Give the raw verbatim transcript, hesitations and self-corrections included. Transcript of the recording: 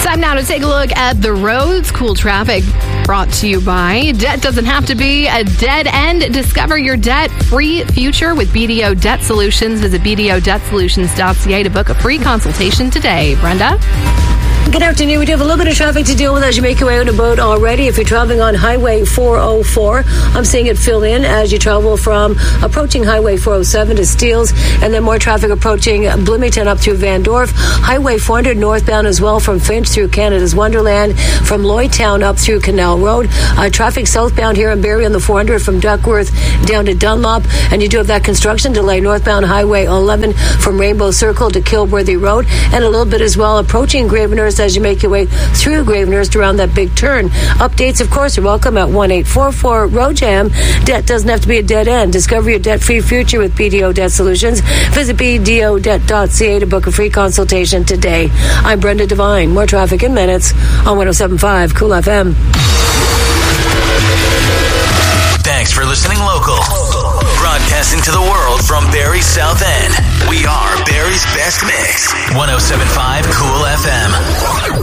Time now to take a look at the roads. Cool traffic brought to you by Debt Doesn't Have to Be a Dead End. Discover your debt-free future with B D O Debt Solutions. Visit b d o debt solutions dot c a to book a free consultation today. Brenda? Good afternoon. We do have a little bit of traffic to deal with as you make your way on a boat already. If you're traveling on Highway four oh four, I'm seeing it fill in as you travel from approaching Highway four oh seven to Steeles, and then more traffic approaching Bloomington up through Van Dorf. Highway four hundred northbound as well from Finch through Canada's Wonderland, from Lloydtown up through Canal Road. Uh, traffic southbound here in Barrie on the four hundred from Duckworth down to Dunlop, and you do have that construction delay northbound Highway eleven from Rainbow Circle to Kilworthy Road, and a little bit as well approaching Gravenhurst as you make your way through Gravenhurst around that big turn. Updates, of course, are welcome at one eight four four road jam. Debt doesn't have to be a dead end. Discover your debt-free future with B D O Debt Solutions. Visit b d o debt dot c a to book a free consultation today. I'm Brenda Devine. More traffic in minutes on one oh seven point five Cool F M. Thanks for listening local. Broadcasting to the world from Barrie's South End. We are Barrie's Best Mix. one oh seven point five Cool F M.